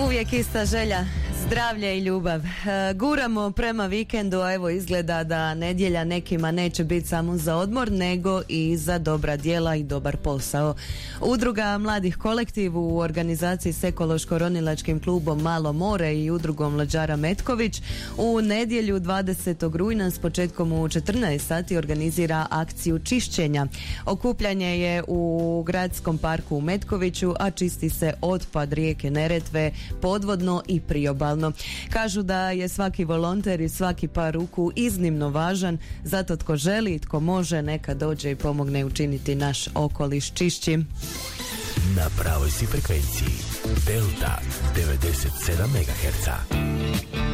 Uvijek ista želja, zdravlje i ljubav. Guramo prema vikendu, a evo izgleda da nedjelja nekima neće biti samo za odmor, nego i za dobra djela i dobar posao. Udruga Mladih kolektiv u organizaciji s ekološko-ronilačkim klubom Malo more i udrugom Mlađara Metković u nedjelju 20. rujna s početkom u 14 sati organizira akciju čišćenja. Okupljanje je u gradskom parku u Metkoviću, a čisti se otpad rijeke Neretve podvodno i priobalno. Kažu da je svaki volonter i svaki par ruku iznimno važan, zato tko želi i tko može neka dođe i pomogne učiniti naš okoliš čišćim. Na pravoj si frekvenciji Delta 97 MHz.